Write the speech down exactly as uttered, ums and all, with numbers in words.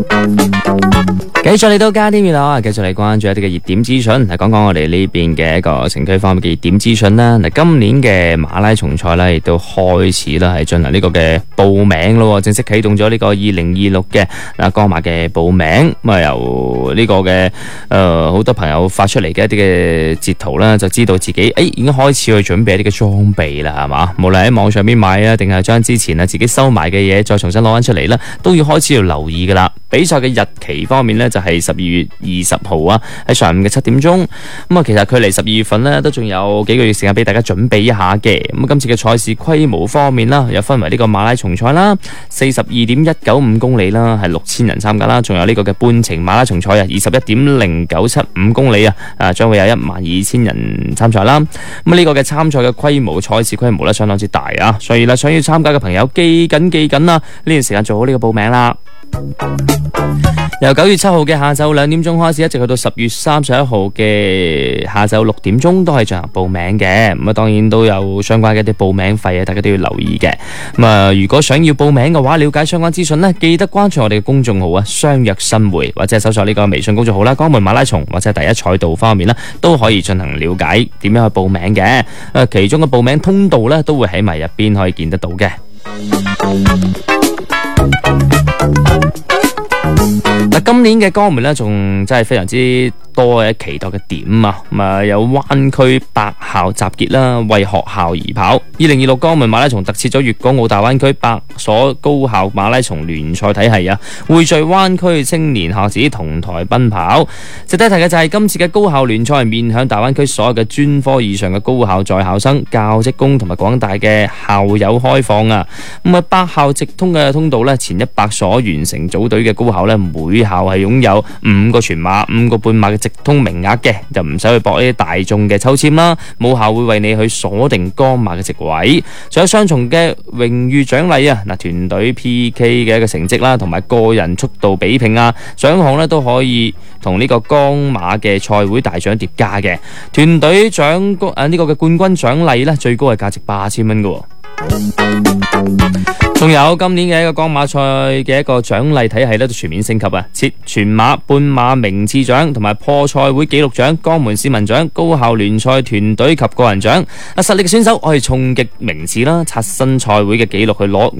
繼續嚟到加啲娛樂啊，繼續嚟關注一啲嘅熱點資訊，嚟講講我哋呢邊嘅一個城區方面嘅熱點資訊啦。嗱，今年嘅馬拉松賽咧亦都開始啦，係進行呢個嘅報名咯，正式啟動咗呢個二零二六嘅嗱江馬嘅報名。咁啊由呢個嘅誒好多朋友發出嚟嘅一啲嘅截圖啦，就知道自己誒、哎、已經開始去準備一啲嘅裝備啦，係嘛？無論喺網上邊買啊，定係將之前啊自己收埋嘅嘢再重新攞翻出嚟啦，都要開始要留意噶啦。比賽嘅日期方面呢，就係十二月二十號啊，喺上午嘅七點鐘。咁啊，其實距離十二月份呢，都仲有幾個月時間俾大家準備一下嘅。咁啊，今次嘅賽事規模方面啦，又分為呢個馬拉松賽啦，四十二點一九五公里啦，係六千人參加啦。仲有呢個嘅半程馬拉松賽啊，二十一點零九七五公里啊，啊將會有一萬二千人參賽啦。咁啊，呢個嘅參賽嘅規模、賽事規模咧，相當之大啊。所以咧，想要參加嘅朋友記緊記緊啦，呢段時間做好呢個報名啦。由九月七號嘅下晝兩點鐘開始，一直去到十月三十一號嘅下晝六點鐘都係進行報名嘅。咁啊，當然都有相關嘅一啲報名費啊，大家都要留意嘅。咁啊，如果想要報名嘅話，了解相關資訊呢，記得關注我哋嘅公眾號啊，相約新會，或者搜索呢個微信公眾號啦，江門馬拉松或者第一賽道方面啦，都可以進行了解點樣去報名嘅。誒，其中嘅報名通道呢，都會喺埋入邊可以見得到嘅。嗱，今年嘅江門咧，仲真係非常之多嘅期待嘅點啊！咁啊，有灣區百校集結啦，為學校而跑。二零二六江門馬拉松特設咗粵港澳大灣區百所高校馬拉松聯賽體系啊，匯聚灣區青年學子同台奔跑。值得一提嘅就係今次嘅高校聯賽面向大灣區所有嘅專科以上嘅高校在校生、教職工同埋廣大嘅校友開放啊！咁啊，百校直通嘅通道咧，前一百所完成組隊嘅高校咧，每校係擁有五個全馬、五個半馬嘅直通名額嘅，就唔使去搏呢啲大眾嘅抽籤啦。母校會為你去鎖定江馬嘅席位，仲有雙重嘅榮譽獎勵啊！嗱，團隊 P K 嘅一個成績啦，同埋個人速度比拼啊，獎項咧都可以同呢個江馬嘅賽會大獎疊加嘅。團隊獎誒呢個嘅冠軍獎勵咧，最高係價值八千蚊嘅。仲有今年嘅一個江馬賽嘅一個獎勵體系咧，都全面升級啊！設全馬、半馬名次獎同埋破賽會紀錄獎、江門市民獎、高校聯賽團隊及個人獎。啊，實力嘅選手可以衝擊名次啦，刷新賽會嘅紀錄去攞